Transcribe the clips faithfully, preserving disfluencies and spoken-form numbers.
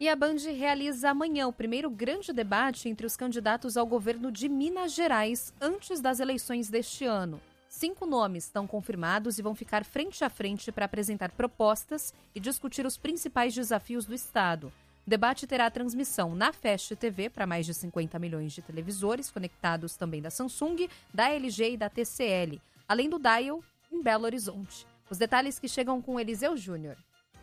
E a Band realiza amanhã o primeiro grande debate entre os candidatos ao governo de Minas Gerais antes das eleições deste ano. Cinco nomes estão confirmados e vão ficar frente a frente para apresentar propostas e discutir os principais desafios do Estado. O debate terá transmissão na Fast T V para mais de cinquenta milhões de televisores, conectados também da Samsung, da L G e da T C L, além do Dial em Belo Horizonte. Os detalhes que chegam com Eliseu Júnior.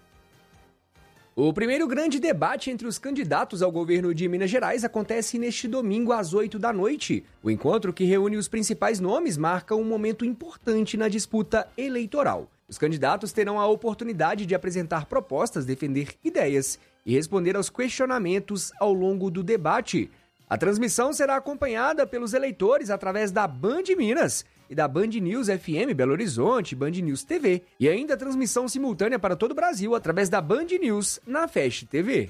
O primeiro grande debate entre os candidatos ao governo de Minas Gerais acontece neste domingo às oito da noite. O encontro, que reúne os principais nomes, marca um momento importante na disputa eleitoral. Os candidatos terão a oportunidade de apresentar propostas, defender ideias e responder aos questionamentos ao longo do debate. A transmissão será acompanhada pelos eleitores através da Band Minas e da Band News F M Belo Horizonte, Band News T V, e ainda a transmissão simultânea para todo o Brasil através da Band News na Fast T V.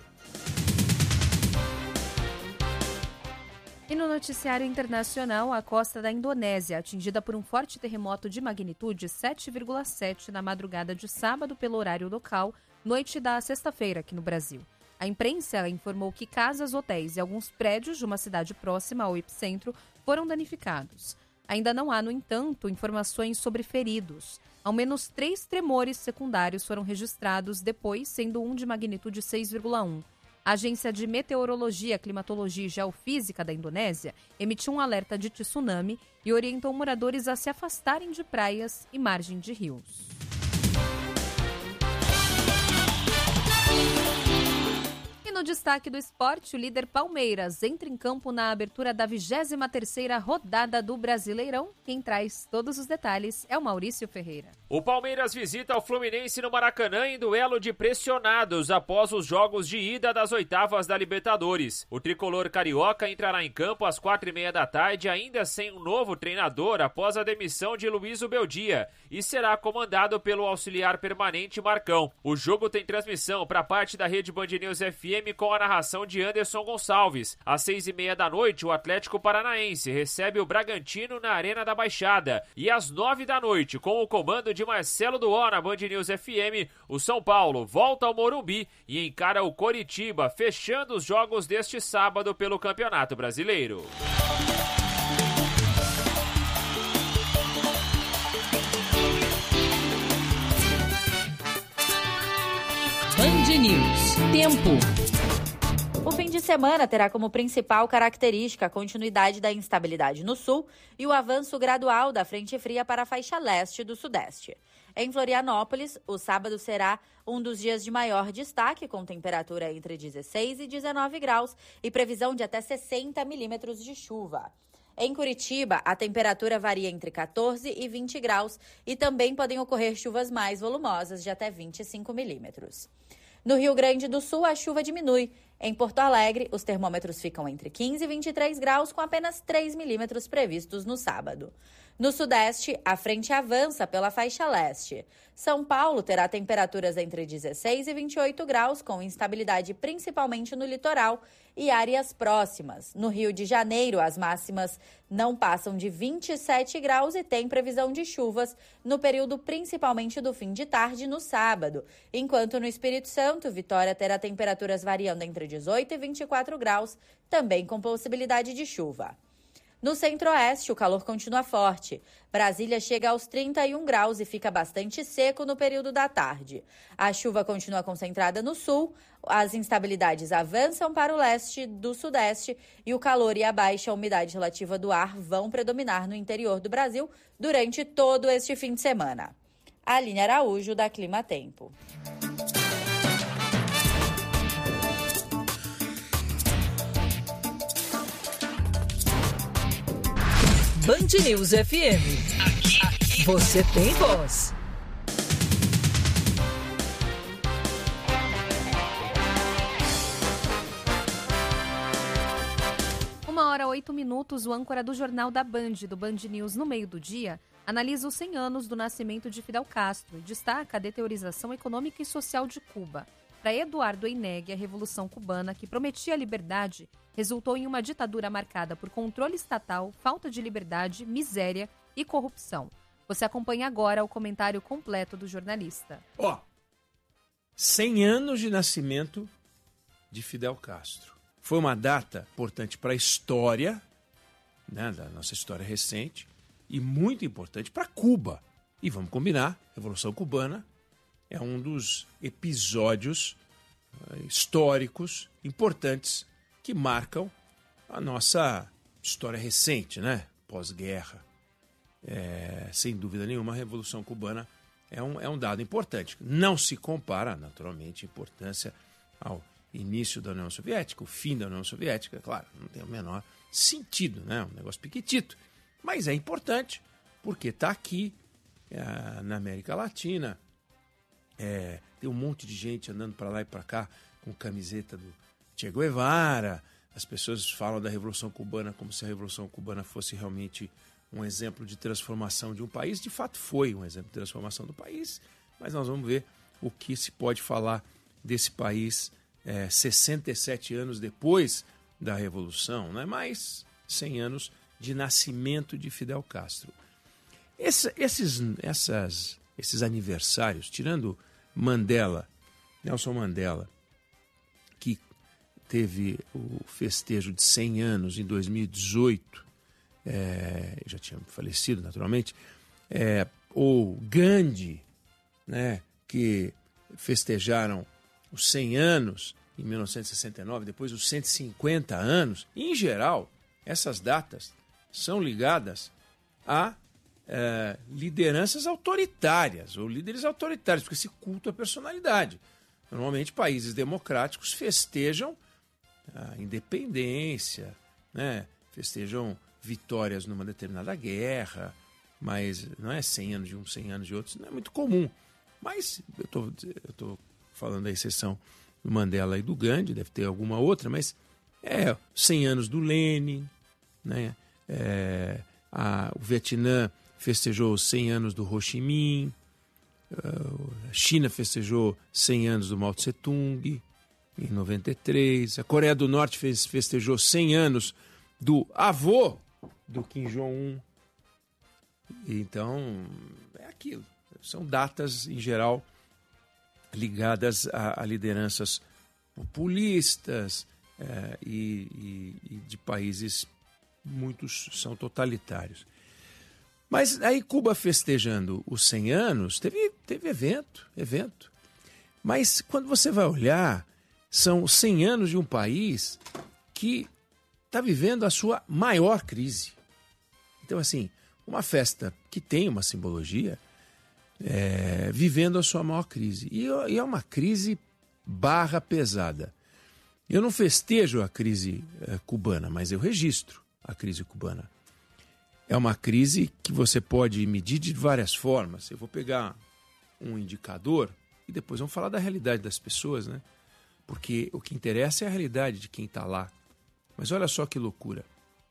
E no noticiário internacional, a costa da Indonésia, atingida por um forte terremoto de magnitude sete vírgula sete na madrugada de sábado pelo horário local, noite da sexta-feira aqui no Brasil. A imprensa informou que casas, hotéis e alguns prédios de uma cidade próxima ao epicentro foram danificados. Ainda não há, no entanto, informações sobre feridos. Ao menos três tremores secundários foram registrados depois, sendo um de magnitude seis vírgula um. A Agência de Meteorologia, Climatologia e Geofísica da Indonésia emitiu um alerta de tsunami e orientou moradores a se afastarem de praias e margem de rios. No destaque do esporte, o líder Palmeiras entra em campo na abertura da vigésima terceira rodada do Brasileirão. Quem traz todos os detalhes é o Maurício Ferreira. O Palmeiras visita o Fluminense no Maracanã em duelo de pressionados após os jogos de ida das oitavas da Libertadores. O tricolor carioca entrará em campo às quatro e meia da tarde, ainda sem um novo treinador após a demissão de Luiz Ubeldia, e será comandado pelo auxiliar permanente Marcão. O jogo tem transmissão para parte da rede Band News F M com a narração de Anderson Gonçalves. Às seis e meia da noite, o Atlético Paranaense recebe o Bragantino na Arena da Baixada. E às nove da noite, com o comando de Marcelo Duó na Band News F M, o São Paulo volta ao Morumbi e encara o Coritiba, fechando os jogos deste sábado pelo Campeonato Brasileiro. Band News. Tempo. O fim de semana terá como principal característica a continuidade da instabilidade no sul e o avanço gradual da frente fria para a faixa leste do sudeste. Em Florianópolis, o sábado será um dos dias de maior destaque, com temperatura entre dezesseis e dezenove graus e previsão de até sessenta milímetros de chuva. Em Curitiba, a temperatura varia entre quatorze e vinte graus e também podem ocorrer chuvas mais volumosas de até vinte e cinco milímetros. No Rio Grande do Sul, a chuva diminui. Em Porto Alegre, os termômetros ficam entre quinze e vinte e três graus, com apenas três milímetros previstos no sábado. No Sudeste, a frente avança pela faixa leste. São Paulo terá temperaturas entre dezesseis e vinte e oito graus, com instabilidade principalmente no litoral e áreas próximas. No Rio de Janeiro, as máximas não passam de vinte e sete graus e tem previsão de chuvas no período principalmente do fim de tarde no sábado, enquanto no Espírito Santo, Vitória terá temperaturas variando entre dezoito e vinte e quatro graus, também com possibilidade de chuva. No Centro-Oeste, o calor continua forte. Brasília chega aos trinta e um graus e fica bastante seco no período da tarde. A chuva continua concentrada no sul, as instabilidades avançam para o leste do sudeste e o calor e a baixa umidade relativa do ar vão predominar no interior do Brasil durante todo este fim de semana. Aline Araújo, da Clima Tempo. Band News F M. Aqui, aqui. Você tem voz. Uma hora, oito minutos, o âncora do Jornal da Band, do Band News no meio do dia, analisa os cem anos do nascimento de Fidel Castro e destaca a deteriorização econômica e social de Cuba. Para Eduardo Eineg, a Revolução Cubana, que prometia liberdade, resultou em uma ditadura marcada por controle estatal, falta de liberdade, miséria e corrupção. Você acompanha agora o comentário completo do jornalista. Ó, cem anos de nascimento de Fidel Castro. Foi uma data importante para a história, né, da nossa história recente, e muito importante para Cuba. E vamos combinar, a Revolução Cubana é um dos episódios uh, históricos importantes que marcam a nossa história recente, né? Pós-guerra. É, sem dúvida nenhuma, a Revolução Cubana é um, é um dado importante. Não se compara, naturalmente, a importância ao início da União Soviética, o fim da União Soviética, claro, não tem o menor sentido, né? Um negócio piquitito. Mas é importante porque está aqui é, na América Latina. É, tem um monte de gente andando para lá e para cá com camiseta do Che Guevara. As pessoas falam da Revolução Cubana como se a Revolução Cubana fosse realmente um exemplo de transformação de um país. De fato foi um exemplo de transformação do país, mas nós vamos ver o que se pode falar desse país é, sessenta e sete anos depois da Revolução, né? Mais cem anos de nascimento de Fidel Castro. Esse, esses, essas, esses aniversários, tirando Mandela, Nelson Mandela, que teve o festejo de cem anos em dois mil e dezoito, é, já tinha falecido naturalmente, é, ou Gandhi, né, que festejaram os cem anos em mil novecentos e sessenta e nove, depois os cento e cinquenta anos. Em geral, essas datas são ligadas a é, lideranças autoritárias, ou líderes autoritários, porque se culto à personalidade. Normalmente, países democráticos festejam a independência, né? Festejam vitórias numa determinada guerra, mas não é cem anos de um, cem anos de outros, não é muito comum. Mas eu tô, eu tô falando da exceção do Mandela e do Gandhi, deve ter alguma outra, mas é cem anos do Lenin, né? É, a, o Vietnã festejou cem anos do Ho Chi Minh, a China festejou cem anos do Mao Tse Tung, em noventa e três, a Coreia do Norte fez, festejou cem anos do avô do Kim Jong-un. Então, é aquilo. São datas, em geral, ligadas a, a lideranças populistas é, e, e, e de países, muitos são totalitários. Mas aí Cuba festejando os cem anos, teve, teve evento, evento. Mas quando você vai olhar, são cem anos de um país que está vivendo a sua maior crise. Então, assim, uma festa que tem uma simbologia, é, vivendo a sua maior crise. E, e é uma crise barra pesada. Eu não festejo a crise é, cubana, mas eu registro a crise cubana. É uma crise que você pode medir de várias formas. Eu vou pegar um indicador e depois vamos falar da realidade das pessoas, né? Porque o que interessa é a realidade de quem está lá. Mas olha só que loucura.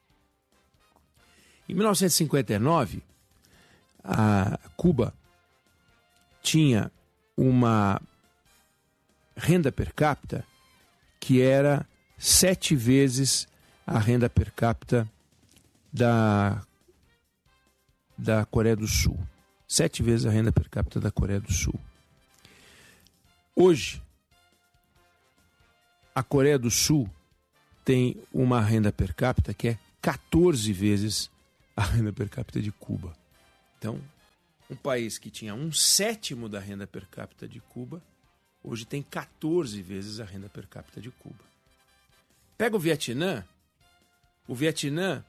Em mil novecentos e cinquenta e nove, a Cuba tinha uma renda per capita que era sete vezes a renda per capita da, da Coreia do Sul. Sete vezes a renda per capita da Coreia do Sul. Hoje, a Coreia do Sul tem uma renda per capita que é quatorze vezes a renda per capita de Cuba. Então, um país que tinha um sétimo da renda per capita de Cuba, hoje tem quatorze vezes a renda per capita de Cuba. Pega o Vietnã, o Vietnã,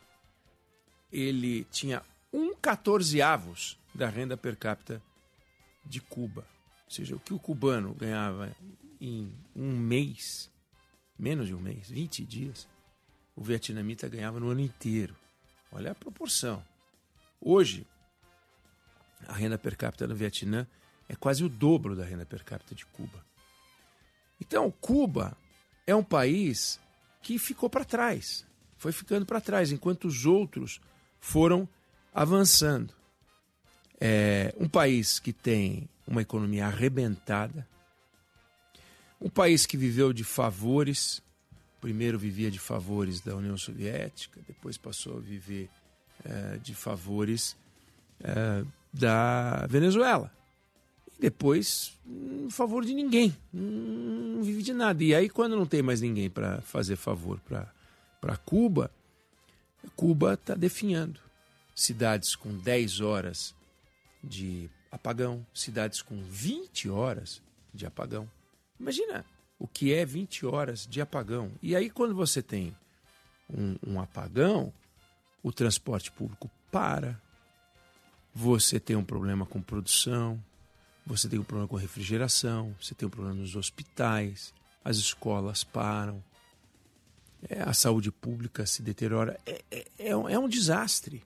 ele tinha um quatorzeavos da renda per capita de Cuba. Ou seja, o que o cubano ganhava em um mês, menos de um mês, vinte dias, o vietnamita ganhava no ano inteiro. Olha a proporção. Hoje, a renda per capita no Vietnã é quase o dobro da renda per capita de Cuba. Então, Cuba é um país que ficou para trás, foi ficando para trás, enquanto os outros foram avançando. É um país que tem uma economia arrebentada, um país que viveu de favores, primeiro vivia de favores da União Soviética, depois passou a viver é, de favores é, da Venezuela. depois, em favor de ninguém, não vive de nada. E aí, quando não tem mais ninguém para fazer favor para Cuba, Cuba está definhando. Cidades com dez horas de apagão, cidades com vinte horas de apagão. Imagina o que é vinte horas de apagão. E aí, quando você tem um, um apagão, o transporte público para, você tem um problema com produção, você tem um problema com refrigeração, você tem um problema nos hospitais, as escolas param, é, a saúde pública se deteriora. É, é, é, um, é um desastre.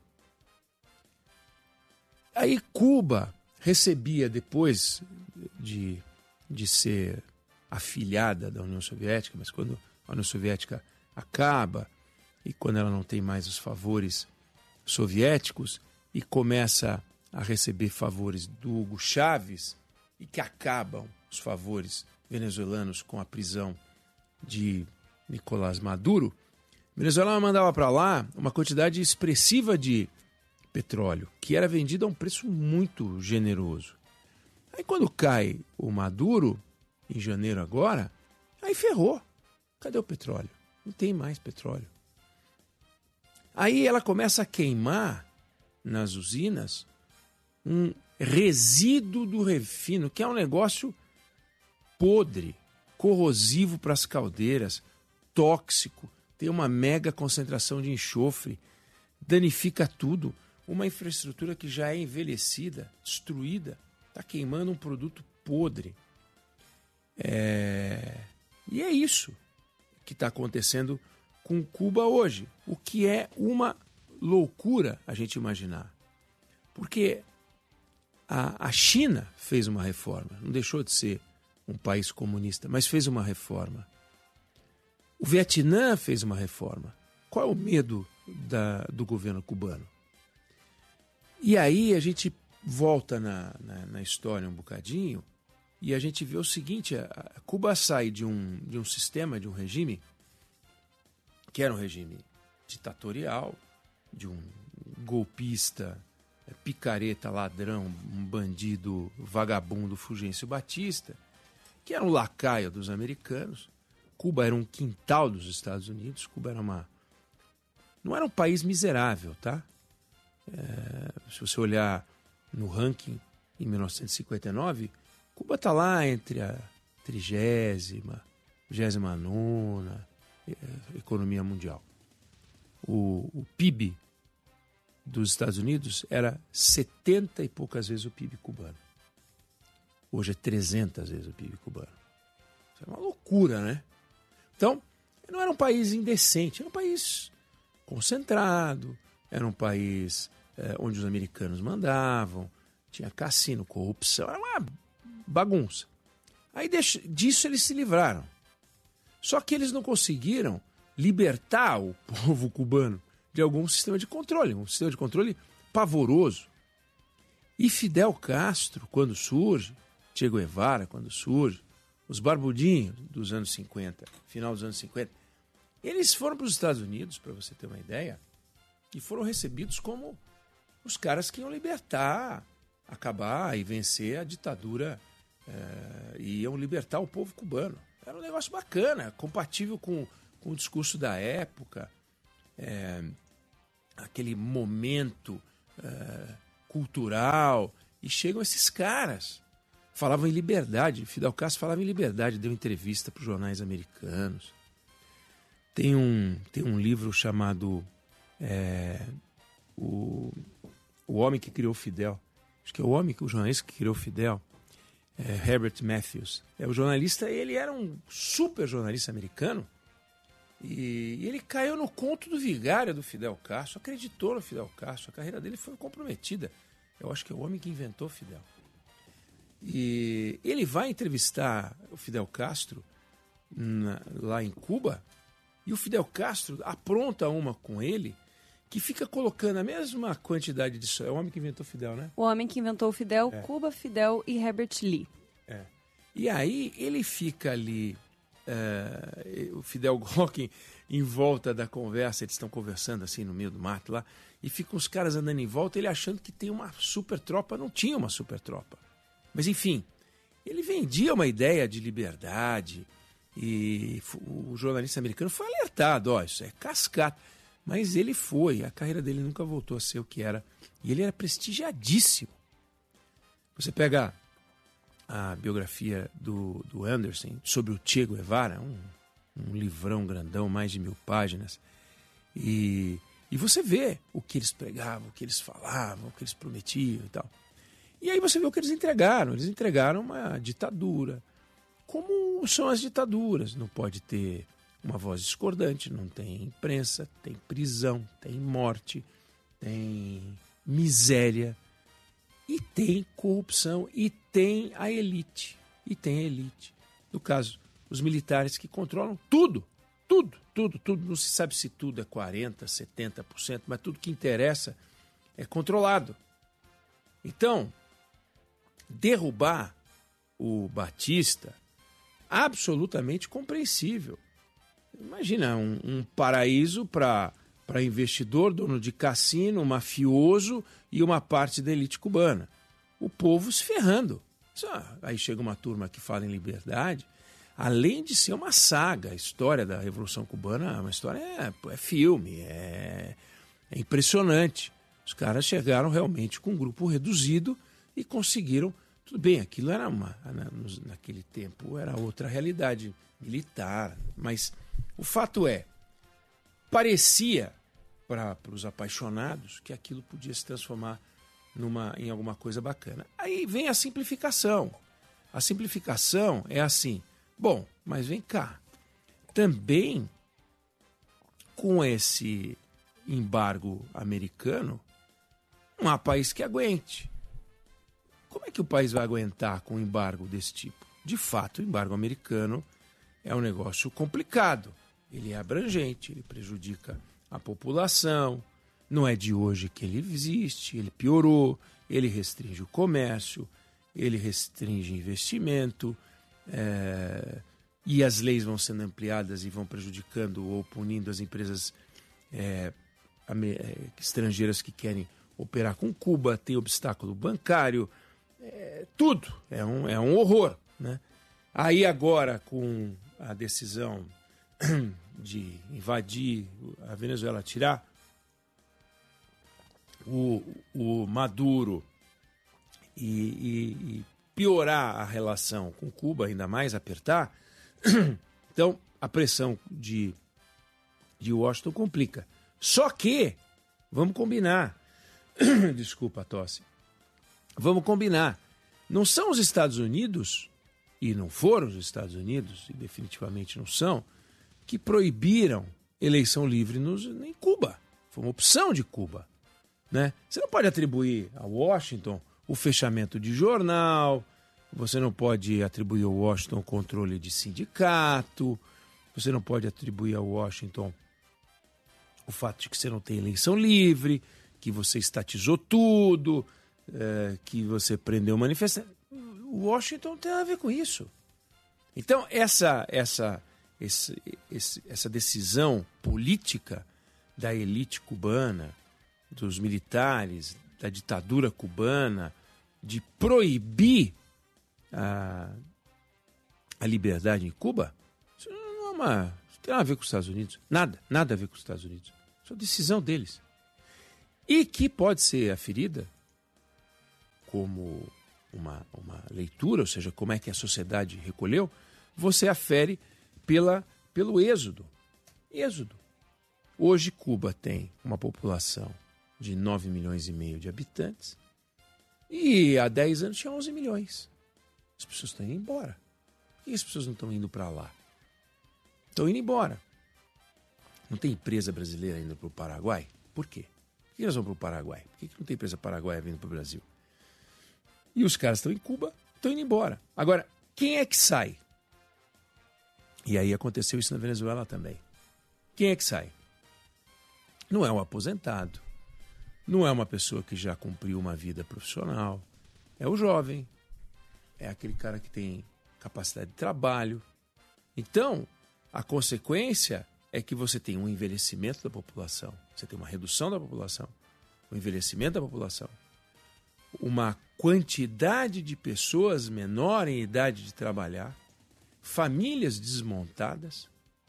Aí Cuba recebia, depois de, de ser afiliada da União Soviética, mas quando a União Soviética acaba e quando ela não tem mais os favores soviéticos e começa a receber favores do Hugo Chávez e que acabam os favores venezuelanos com a prisão de Nicolás Maduro, a Venezuela mandava para lá uma quantidade expressiva de petróleo, que era vendido a um preço muito generoso. Aí quando cai o Maduro, em janeiro agora, aí ferrou. Cadê o petróleo? Não tem mais petróleo. Aí ela começa a queimar nas usinas um resíduo do refino, que é um negócio podre, corrosivo para as caldeiras, tóxico, tem uma mega concentração de enxofre, danifica tudo. Uma infraestrutura que já é envelhecida, destruída, está queimando um produto podre. É... E é isso que está acontecendo com Cuba hoje, o que é uma loucura a gente imaginar. Porque a, a China fez uma reforma, não deixou de ser um país comunista, mas fez uma reforma. O Vietnã fez uma reforma. Qual é o medo da, do governo cubano? E aí a gente volta na, na, na história um bocadinho e a gente vê o seguinte, a, a Cuba sai de um, de um sistema, de um regime, que era um regime ditatorial, de um golpista, picareta, ladrão, um bandido, vagabundo, Fulgêncio Batista, que era um lacaio dos americanos. Cuba era um quintal dos Estados Unidos, Cuba era uma... não era um país miserável, tá? É, se você olhar no ranking em mil novecentos e cinquenta e nove, Cuba está lá entre a trigésima, vigésima nona economia mundial. O, o P I B dos Estados Unidos era setenta e poucas vezes o P I B cubano. Hoje é trezentas vezes o P I B cubano. Isso é uma loucura, né? Então, não era um país indecente, era um país concentrado, era um país é, onde os americanos mandavam, tinha cassino, corrupção, era uma bagunça. Aí deixa, disso eles se livraram. Só que eles não conseguiram libertar o povo cubano de algum sistema de controle, um sistema de controle pavoroso. E Fidel Castro, quando surge, Che Guevara, quando surge, os barbudinhos dos anos cinquenta, final dos anos cinquenta, eles foram para os Estados Unidos, para você ter uma ideia, e foram recebidos como os caras que iam libertar, acabar e vencer a ditadura, é, e iam libertar o povo cubano. Era um negócio bacana, compatível com, com o discurso da época, é, aquele momento é, cultural, e chegam esses caras, falavam em liberdade, Fidel Castro falava em liberdade, deu entrevista para os jornais americanos. Tem um, tem um livro chamado é, o, o Homem que Criou Fidel, acho que é o homem, o jornalista que criou Fidel, é, Herbert Matthews. É, o jornalista, ele era um super jornalista americano e, e ele caiu no conto do vigário do Fidel Castro, acreditou no Fidel Castro, a carreira dele foi comprometida. Eu acho que é o homem que inventou Fidel. E ele vai entrevistar o Fidel Castro na, lá em Cuba, e o Fidel Castro apronta uma com ele que fica colocando a mesma quantidade de... É o homem que inventou Fidel, né? O homem que inventou o Fidel, é. Cuba, Fidel e Herbert Lee. É. E aí ele fica ali, é, o Fidel Gocking em volta da conversa, eles estão conversando assim no meio do mato lá, e ficam os caras andando em volta, ele achando que tem uma super tropa, não tinha uma super tropa. Mas, enfim, ele vendia uma ideia de liberdade e o jornalista americano foi alertado, ó, isso é cascata. Mas ele foi, a carreira dele nunca voltou a ser o que era. E ele era prestigiadíssimo. Você pega a biografia do, do Anderson sobre o Che Guevara, um, um livrão grandão, mais de mil páginas, e, e você vê o que eles pregavam, o que eles falavam, o que eles prometiam e tal. E aí você vê o que eles entregaram. Eles entregaram uma ditadura, como são as ditaduras. Não pode ter uma voz discordante, não tem imprensa, tem prisão, tem morte, tem miséria, e tem corrupção, e tem a elite. E tem a elite. No caso, os militares que controlam tudo, tudo, tudo, tudo. Não se sabe se tudo é quarenta por cento, setenta por cento, mas tudo que interessa é controlado. Então, derrubar o Batista, absolutamente compreensível. Imagina um, um paraíso para para investidor, dono de cassino, mafioso e uma parte da elite cubana. O povo se ferrando. Só, aí chega uma turma que fala em liberdade. Além de ser uma saga, a história da Revolução Cubana, uma história é, é filme, é, é impressionante. Os caras chegaram realmente com um grupo reduzido e conseguiram. Tudo bem, aquilo era uma. Naquele tempo era outra realidade militar, mas o fato é, parecia para os apaixonados que aquilo podia se transformar numa, em alguma coisa bacana. Aí vem a simplificação. A simplificação é assim, bom, mas vem cá, também com esse embargo americano, não há país que aguente. Como é que o país vai aguentar com um embargo desse tipo? De fato, o embargo americano é um negócio complicado. Ele é abrangente, ele prejudica a população. Não é de hoje que ele existe, ele piorou, ele restringe o comércio, ele restringe investimento, é... e as leis vão sendo ampliadas e vão prejudicando ou punindo as empresas é, estrangeiras que querem operar com Cuba, tem obstáculo bancário, é, tudo, é um, é um horror, né? Aí agora, com a decisão de invadir a Venezuela, tirar o, o Maduro e, e, e piorar a relação com Cuba, ainda mais apertar, então a pressão de, de Washington complica. Só que, vamos combinar, desculpa a tosse, vamos combinar, não são os Estados Unidos, e não foram os Estados Unidos, e definitivamente não são, que proibiram eleição livre nos, em Cuba. Foi uma opção de Cuba, né? Você não pode atribuir a Washington o fechamento de jornal, você não pode atribuir a Washington o controle de sindicato, você não pode atribuir a Washington o fato de que você não tem eleição livre, que você estatizou tudo, é, que você prendeu manifestantes. O Washington não tem nada a ver com isso. Então, essa, essa, esse, esse, essa decisão política da elite cubana, dos militares, da ditadura cubana, de proibir a, a liberdade em Cuba, isso não, é uma, não tem nada a ver com os Estados Unidos. Nada, nada a ver com os Estados Unidos. Isso é decisão deles. E que pode ser aferida como uma, uma leitura, ou seja, como é que a sociedade recolheu, você afere pela, pelo êxodo. Êxodo. Hoje Cuba tem uma população de nove milhões e meio de habitantes e há dez anos tinha onze milhões. As pessoas estão indo embora. Por que as pessoas não estão indo para lá? Estão indo embora. Não tem empresa brasileira indo para o Paraguai? Por quê? Por que elas vão para o Paraguai? Por que não tem empresa paraguaia vindo para o Brasil? E os caras estão em Cuba, estão indo embora. Agora, quem é que sai? E aí aconteceu isso na Venezuela também. Quem é que sai? Não é um aposentado, não é uma pessoa que já cumpriu uma vida profissional, é o jovem, é aquele cara que tem capacidade de trabalho. Então, a consequência é que você tem um envelhecimento da população, você tem uma redução da população, um envelhecimento da população. uma quantidade de pessoas menor em idade de trabalhar, famílias desmontadas.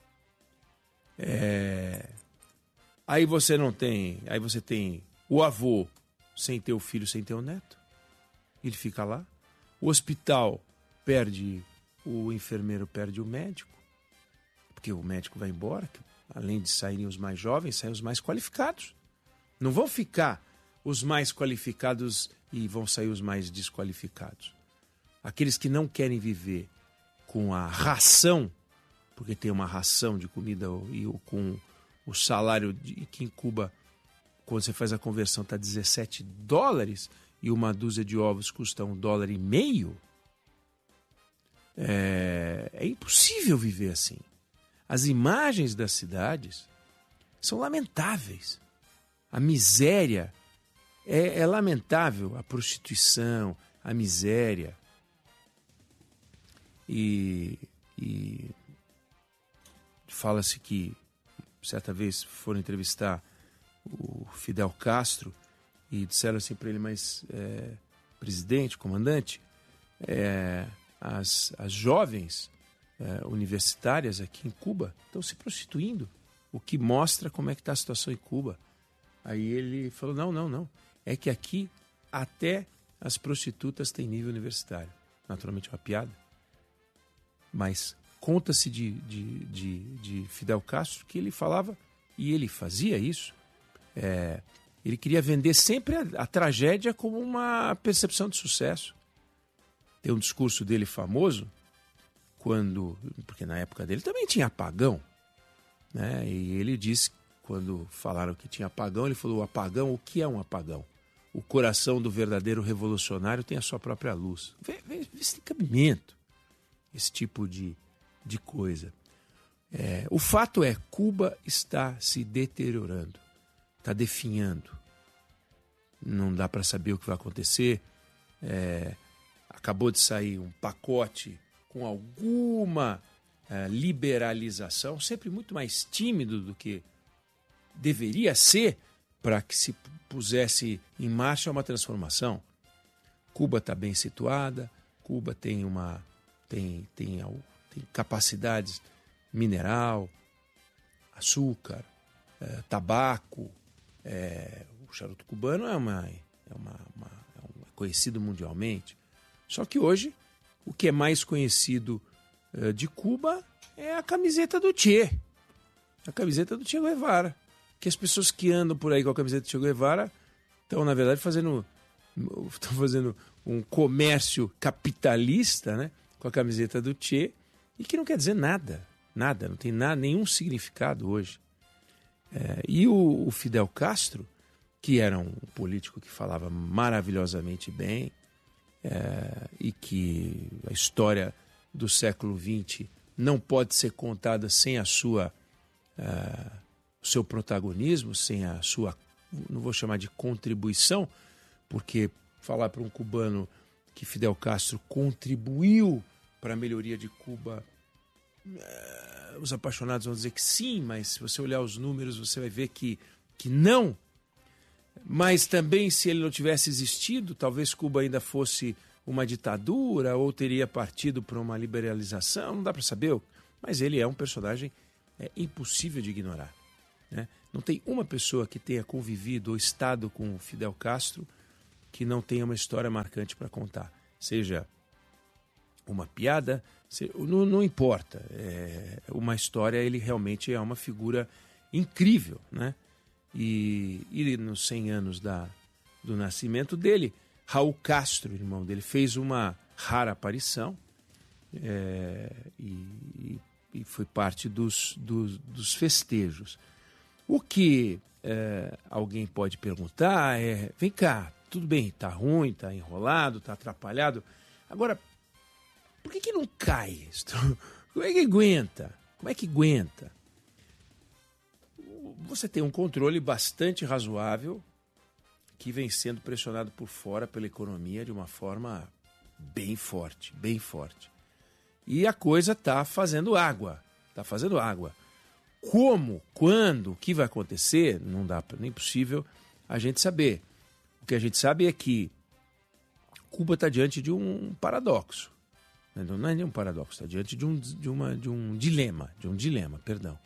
É... Aí você não tem, aí você tem o avô sem ter o filho, sem ter o neto. Ele fica lá. O hospital perde, o enfermeiro perde o médico, porque o médico vai embora. Além de saírem os mais jovens, saem os mais qualificados. Não vão ficar os mais qualificados e vão sair os mais desqualificados. Aqueles que não querem viver com a ração, porque tem uma ração de comida e com o salário de, que em Cuba, quando você faz a conversão, está dezessete dólares e uma dúzia de ovos custa um dólar e meio. É, é impossível viver assim. As imagens das cidades são lamentáveis. A miséria é, é lamentável. A prostituição, a miséria. E, e fala-se que, certa vez, foram entrevistar o Fidel Castro e disseram assim para ele, mas é, presidente, comandante, é, as, as jovens é, universitárias aqui em Cuba estão se prostituindo, o que mostra como é que está a situação em Cuba. Aí ele falou, não, não, não, é que aqui até as prostitutas têm nível universitário. Naturalmente é uma piada, mas conta-se de, de, de, de Fidel Castro que ele falava, e ele fazia isso, é, ele queria vender sempre a, a tragédia como uma percepção de sucesso. Tem um discurso dele famoso, quando, porque na época dele também tinha apagão, né? E ele disse, quando falaram que tinha apagão, ele falou, o apagão, o que é um apagão? O coração do verdadeiro revolucionário tem a sua própria luz. Vê, vê, vê esse cabimento, esse tipo de, de coisa. É, o fato é, Cuba está se deteriorando, está definhando. Não dá para saber o que vai acontecer. É, acabou de sair um pacote com alguma é, liberalização, sempre muito mais tímido do que deveria ser para que se pusesse em marcha uma transformação. Cuba está bem situada, Cuba tem uma tem, tem, tem capacidades mineral, açúcar, é, tabaco. É, o charuto cubano é, uma, é, uma, uma, é um, é conhecido mundialmente. Só que hoje, o que é mais conhecido é, de Cuba é a camiseta do Che. A camiseta do Che Guevara. Que as pessoas que andam por aí com a camiseta do Che Guevara estão, na verdade, fazendo, estão fazendo um comércio capitalista, né, com a camiseta do Che, e que não quer dizer nada. Nada, não tem nada, nenhum significado hoje. É, e o, o Fidel Castro, que era um político que falava maravilhosamente bem, é, e que a história do século vinte não pode ser contada sem a sua, é, o seu protagonismo, sem a sua, não vou chamar de contribuição, porque falar para um cubano que Fidel Castro contribuiu para a melhoria de Cuba, Uh, os apaixonados vão dizer que sim, mas se você olhar os números você vai ver que, que não. Mas também, se ele não tivesse existido, talvez Cuba ainda fosse uma ditadura ou teria partido para uma liberalização, não dá para saber. Mas ele é um personagem é, impossível de ignorar, né? Não tem uma pessoa que tenha convivido ou estado com o Fidel Castro que não tenha uma história marcante para contar. Seja uma piada, Não, não importa, é uma história, ele realmente é uma figura incrível, né? E, e nos cem anos da, do nascimento dele, Raul Castro, irmão dele, fez uma rara aparição é, e, e foi parte dos, dos, dos festejos. O que é, alguém pode perguntar é, vem cá, tudo bem, tá ruim, tá enrolado, tá atrapalhado, agora, por que que não cai? Como é que aguenta? Como é que aguenta? Você tem um controle bastante razoável que vem sendo pressionado por fora pela economia de uma forma bem forte, bem forte. E a coisa está fazendo água, está fazendo água. Como, quando, o que vai acontecer, não dá nem possível a gente saber. O que a gente sabe é que Cuba está diante de um paradoxo. Não é nem um paradoxo, está diante de um, de, uma, de um dilema, de um dilema, perdão.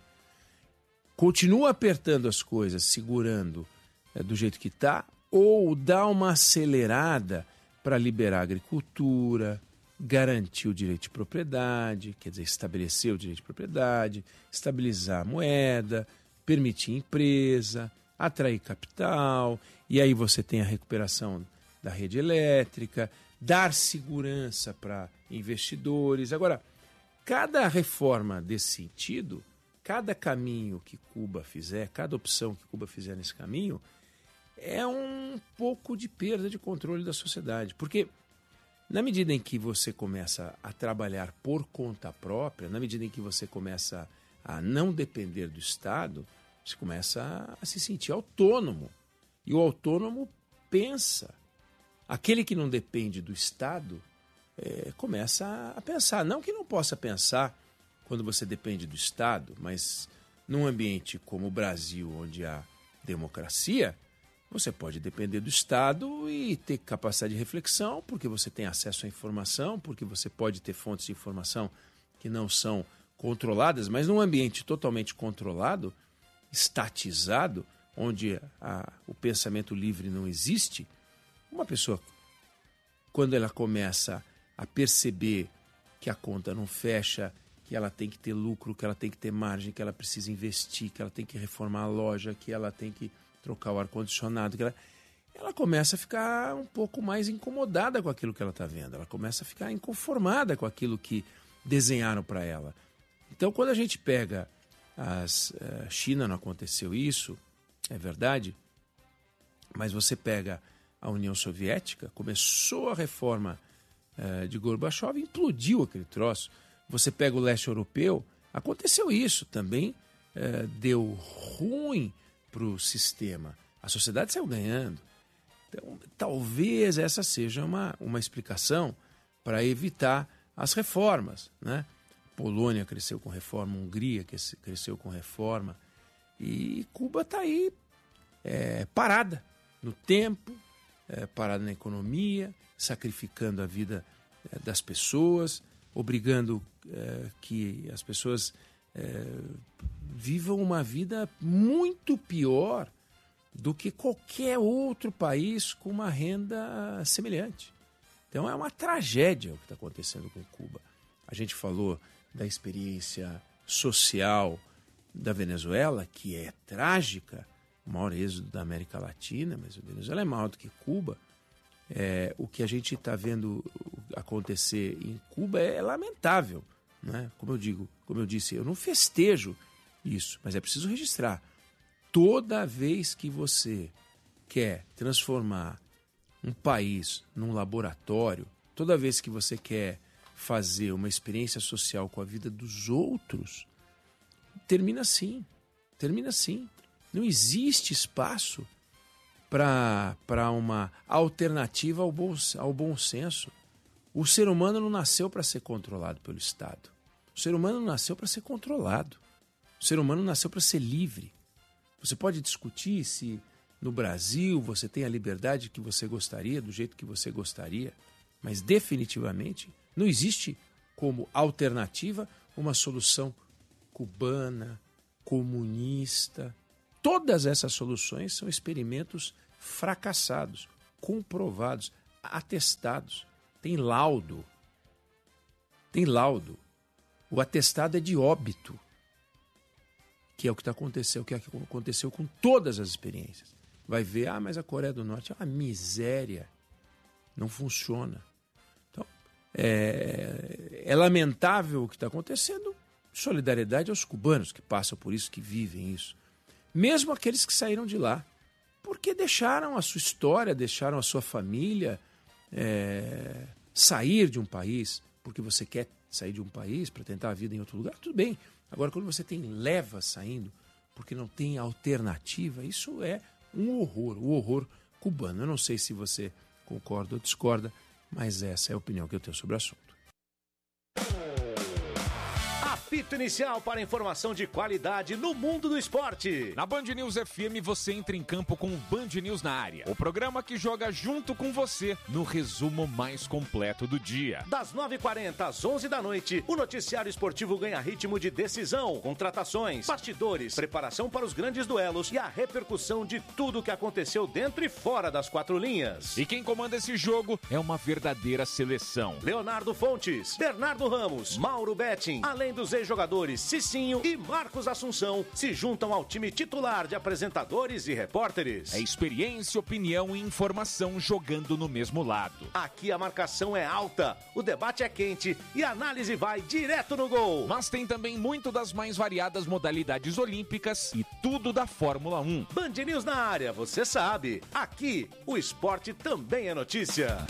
Continua apertando as coisas, segurando é, do jeito que está, ou dá uma acelerada para liberar a agricultura, garantir o direito de propriedade, quer dizer, estabelecer o direito de propriedade, estabilizar a moeda, permitir empresa, atrair capital, e aí você tem a recuperação da rede elétrica, dar segurança para investidores. Agora, cada reforma desse sentido, cada caminho que Cuba fizer, cada opção que Cuba fizer nesse caminho, é um pouco de perda de controle da sociedade. Porque na medida em que você começa a trabalhar por conta própria, na medida em que você começa a não depender do Estado, você começa a se sentir autônomo. E o autônomo pensa. Aquele que não depende do Estado é, começa a pensar. Não que não possa pensar quando você depende do Estado, mas num ambiente como o Brasil, onde há democracia, você pode depender do Estado e ter capacidade de reflexão, porque você tem acesso à informação, porque você pode ter fontes de informação que não são controladas, mas num ambiente totalmente controlado, estatizado, onde a, o pensamento livre não existe, uma pessoa, quando ela começa a perceber que a conta não fecha, que ela tem que ter lucro, que ela tem que ter margem, que ela precisa investir, que ela tem que reformar a loja, que ela tem que trocar o ar-condicionado, que ela, ela começa a ficar um pouco mais incomodada com aquilo que ela está vendo, ela começa a ficar inconformada com aquilo que desenharam para ela. Então, quando a gente pega as... Uh, China não aconteceu isso, é verdade, mas você pega a União Soviética, começou a reforma uh, de Gorbachev, implodiu aquele troço. Você pega o leste europeu, aconteceu isso também, uh, deu ruim para o sistema. A sociedade saiu ganhando. Então, talvez essa seja uma, uma explicação para evitar as reformas, né? Polônia cresceu com reforma, Hungria cresceu com reforma, e Cuba está aí é, parada no tempo, é, parada na economia, sacrificando a vida é, das pessoas, obrigando é, que as pessoas é, vivam uma vida muito pior do que qualquer outro país com uma renda semelhante. Então é uma tragédia o que está acontecendo com Cuba. A gente falou da experiência social da Venezuela, que é trágica, o maior êxodo da América Latina, mas a Venezuela é maior do que Cuba. É, o que a gente está vendo acontecer em Cuba é lamentável, né? Como eu digo, como eu disse, eu não festejo isso, mas é preciso registrar. Toda vez que você quer transformar um país num laboratório, toda vez que você quer fazer uma experiência social com a vida dos outros, termina assim, termina assim. Não existe espaço para para uma alternativa ao bom, ao bom senso. O ser humano não nasceu para ser controlado pelo Estado. O ser humano não nasceu para ser controlado. O ser humano nasceu para ser livre. Você pode discutir se no Brasil você tem a liberdade que você gostaria, do jeito que você gostaria, mas definitivamente não existe como alternativa uma solução cubana, comunista. Todas essas soluções são experimentos fracassados, comprovados, atestados. Tem laudo. Tem laudo. O atestado é de óbito, que é o que está acontecendo, o que aconteceu com todas as experiências. Vai ver, ah, mas a Coreia do Norte é uma miséria. Não funciona. Então, é, é lamentável o que está acontecendo. Solidariedade aos cubanos que passam por isso, que vivem isso. Mesmo aqueles que saíram de lá. Porque deixaram a sua história, deixaram a sua família é, sair de um país, porque você quer sair de um país para tentar a vida em outro lugar, tudo bem. Agora, quando você tem levas saindo, porque não tem alternativa, isso é um horror, o horror cubano. Eu não sei se você concorda ou discorda, mas essa é a opinião que eu tenho sobre o assunto. A Apito inicial para informação de qualidade no mundo do esporte. Na Band News F M você entra em campo com o Band News na área. O programa que joga junto com você no resumo mais completo do dia. Das nove e quarenta às onze da noite, o noticiário esportivo ganha ritmo de decisão, contratações, bastidores, preparação para os grandes duelos e a repercussão de tudo o que aconteceu dentro e fora das quatro linhas. E quem comanda esse jogo é uma verdadeira seleção. Leonardo Fontes, Bernardo Ramos, Mauro Betting, além dos ex-jogadores Cicinho e Marcos Assunção, se juntam ao time titular de apresentadores e repórteres. É experiência, opinião e informação jogando no mesmo lado. Aqui a marcação é alta, o debate é quente e a análise vai direto no gol. Mas tem também muito das mais variadas modalidades olímpicas e tudo da Fórmula um. Band News na área, você sabe. Aqui, o esporte também é notícia.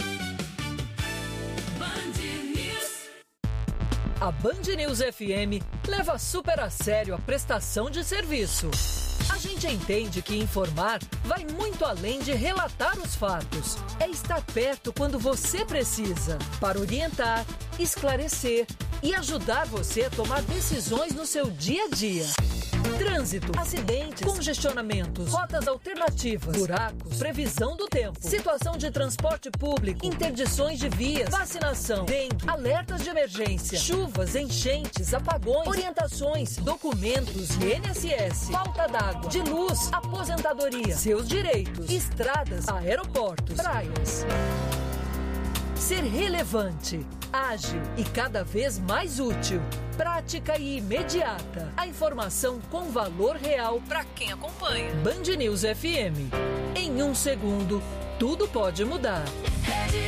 A Band News F M leva super a sério a prestação de serviço. A gente entende que informar vai muito além de relatar os fatos. É estar perto quando você precisa, para orientar, esclarecer e ajudar você a tomar decisões no seu dia a dia. Trânsito, acidentes, congestionamentos, rotas alternativas, buracos, previsão do tempo, situação de transporte público, interdições de vias, vacinação, dengue, alertas de emergência, chuvas, enchentes, apagões, orientações, documentos e I N S S, falta d'água, de luz, aposentadoria, seus direitos, estradas, aeroportos, praias. Ser relevante, ágil e cada vez mais útil. Prática e imediata. A informação com valor real para quem acompanha. Band News F M. Em um segundo, tudo pode mudar.